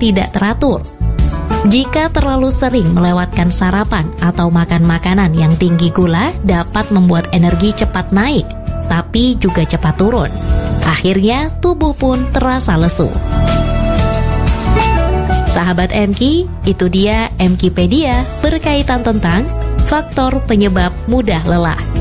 tidak teratur. Jika terlalu sering melewatkan sarapan atau makan makanan yang tinggi gula dapat membuat energi cepat naik, tapi juga cepat turun. Akhirnya tubuh pun terasa lesu. Sahabat MQ, itu dia MQpedia berkaitan tentang faktor penyebab mudah lelah.